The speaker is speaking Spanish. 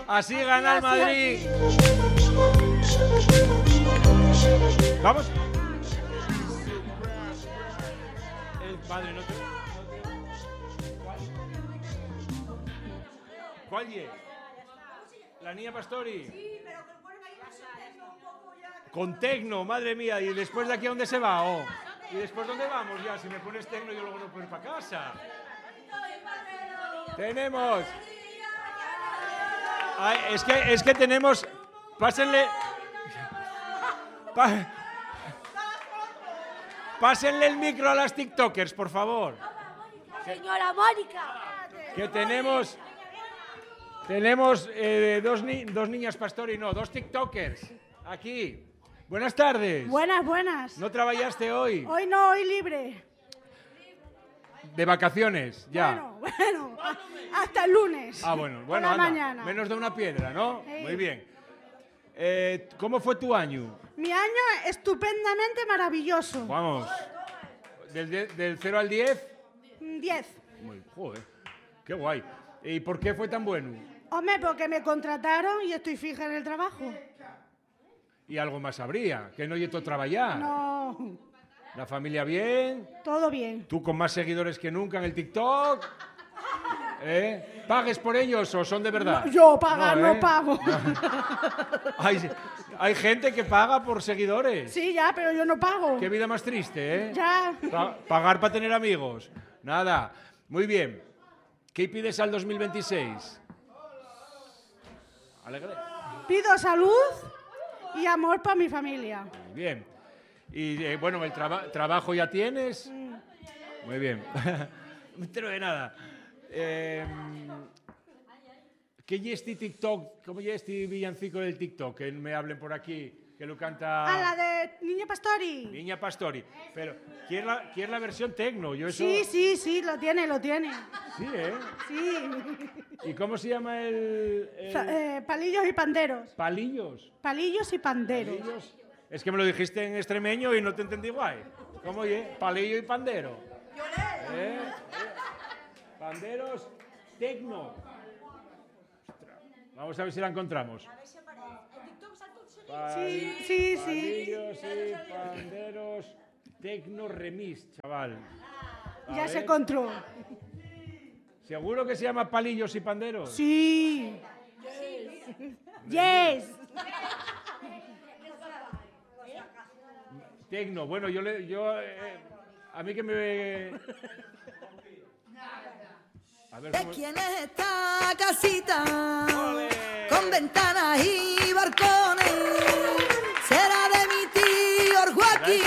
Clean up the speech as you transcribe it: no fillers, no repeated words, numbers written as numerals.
Así gana el Madrid. Vamos. Madre, no te... ¿Cuál es? ¿La niña Pastori? Sí, pero que ponen ahí un poco ya... Con tecno, madre mía. ¿Y después de aquí a dónde se va? Oh. ¿Y después dónde vamos ya? Si me pones tecno yo luego no puedo ir para casa. Tenemos... Ay, es que tenemos... Pásenle... Pásenle el micro a las TikTokers, por favor. Señora Mónica. Que tenemos dos niñas Pastori, no, dos TikTokers. Aquí. Buenas tardes. Buenas. ¿No trabajaste hoy? Hoy no, hoy libre. De vacaciones, ya. Bueno, hasta el lunes. Ah, bueno, por la anda. mañana. Menos de una piedra, ¿no? Sí. Muy bien. ¿Cómo fue tu año? Mi año estupendamente maravilloso. Vamos. ¿Del 0 al 10? 10. Joder, qué guay. ¿Y por qué fue tan bueno? Hombre, porque me contrataron y estoy fija en el trabajo. Y algo más habría, que no yeto trabajar. No. ¿La familia bien? Todo bien. ¿Tú con más seguidores que nunca en el TikTok? ¿Pagues por ellos o son de verdad? No, yo pagar no pago. Hay gente que paga por seguidores. Sí, ya, pero yo no pago. Qué vida más triste, ¿eh? Ya. Pagar para tener amigos. Nada. Muy bien. ¿Qué pides al 2026? Alegre. Pido salud y amor para mi familia. Muy bien. Y bueno, el trabajo ya tienes. Muy bien. No me entero de nada. ¿Qué es este TikTok? ¿Cómo es este villancico del TikTok? Que me hablen por aquí, que lo canta... Ah, la de Niña Pastori. Niña Pastori. Pero, ¿quién la versión tecno? Yo eso... Sí, lo tiene. Sí, ¿eh? Sí. ¿Y cómo se llama el...? Palillos y panderos. ¿Palillos? Palillos y panderos. ¿Palillos? Es que me lo dijiste en extremeño y no te entendí guay. ¿Cómo es? Palillo y pandero. Panderos, tecno. Ostras. Vamos a ver si la encontramos. Sí. Palillos y panderos, tecno remix, chaval. Ya se encontró. ¿Seguro que se llama palillos y panderos? Sí. Yes. Tecno, bueno, a mí que me... A ver, ¿De ¿cómo? quién es esta casita? ¡Ole! Con ventanas y balcones.